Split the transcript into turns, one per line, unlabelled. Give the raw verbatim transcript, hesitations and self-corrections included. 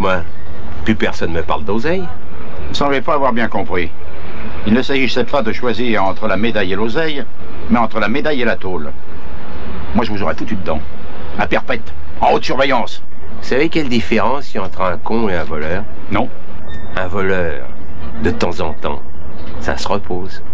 moi, plus personne me parle d'oseille.
Vous semblez pas avoir bien compris. Il ne s'agissait pas de choisir entre la médaille et l'oseille, mais entre la médaille et la tôle. Moi, je vous aurais foutu dedans. À perpète, en haute surveillance.
Vous savez quelle différence il y a entre un con et un voleur?
Non.
Un voleur, de temps en temps, ça se repose.